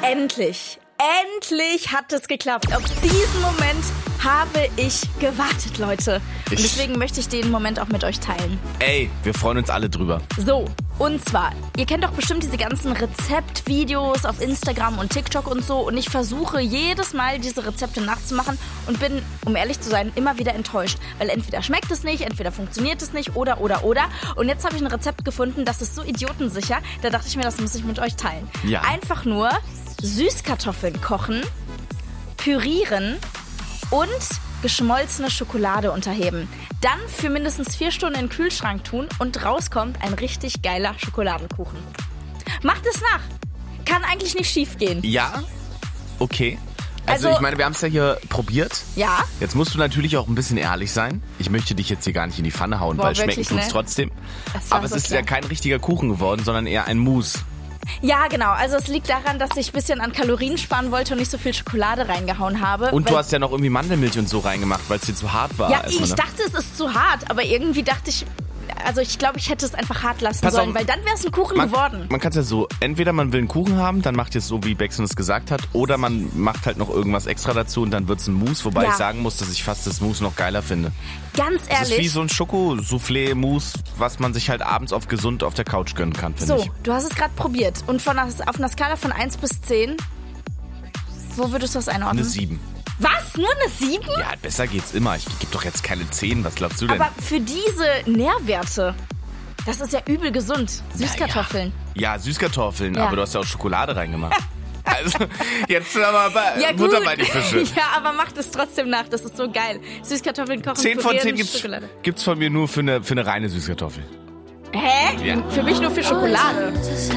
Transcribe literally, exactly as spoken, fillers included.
Endlich, endlich hat es geklappt. Auf diesen Moment habe ich gewartet, Leute. Und Ich- deswegen möchte ich den Moment auch mit euch teilen. Ey, wir freuen uns alle drüber. So, und zwar, ihr kennt doch bestimmt diese ganzen Rezeptvideos auf Instagram und TikTok und so. Und ich versuche jedes Mal diese Rezepte nachzumachen und bin, um ehrlich zu sein, immer wieder enttäuscht. Weil entweder schmeckt es nicht, entweder funktioniert es nicht oder, oder, oder. Und jetzt habe ich ein Rezept gefunden, das ist so idiotensicher. Da dachte ich mir, das muss ich mit euch teilen. Ja. Einfach nur Süßkartoffeln kochen, pürieren und geschmolzene Schokolade unterheben. Dann für mindestens vier Stunden in den Kühlschrank tun und rauskommt ein richtig geiler Schokoladenkuchen. Macht es nach. Kann eigentlich nicht schief gehen. Ja? Okay. Also, Also- ich meine, wir haben es ja hier probiert. Ja? Jetzt musst du natürlich auch ein bisschen ehrlich sein. Ich möchte dich jetzt hier gar nicht in die Pfanne hauen, Boah, weil schmecken wirklich, tut's ne? trotzdem. Das war Aber es so ist klar. ja kein richtiger Kuchen geworden, sondern eher ein Mousse. Ja, genau. Also es liegt daran, dass ich ein bisschen an Kalorien sparen wollte und nicht so viel Schokolade reingehauen habe. Und weil- du hast ja noch irgendwie Mandelmilch und so reingemacht, weil es dir zu hart war. Ja, erstmal, ich ne? dachte, es ist zu hart, aber irgendwie dachte ich, also ich glaube, ich hätte es einfach hart lassen Pass sollen, auf, weil dann wäre es ein Kuchen Man, geworden. man kann es ja so, entweder man will einen Kuchen haben, dann macht ihr es so, wie Bexon es gesagt hat, oder man macht halt noch irgendwas extra dazu und dann wird es ein Mousse, wobei Ja. ich sagen muss, dass ich fast das Mousse noch geiler finde. Ganz Das ist wie ehrlich. so ein Schoko-Soufflé-Mousse, was man sich halt abends auf gesund auf der Couch gönnen kann, finde So, ich. du hast es gerade probiert. Und von, auf einer Skala von eins bis zehn, wo würdest du das einordnen? Eine sieben. Was? Nur eine sieben? Ja, besser geht's immer. Ich gebe doch jetzt keine zehn. Was glaubst du denn? Aber für diese Nährwerte, das ist ja übel gesund. Süßkartoffeln. Ja, Süßkartoffeln, Ja. aber du hast ja auch Schokolade reingemacht. Also, jetzt aber bei, Ja, Butter gut. bei die Fische. Ja, aber macht es trotzdem nach. Das ist so geil. Süßkartoffeln kochen, zehn von pürieren, zehn gibt's, Schokolade. gibt's von mir nur für eine, für eine reine Süßkartoffel. Hä? Ja. Für mich nur für Schokolade. Just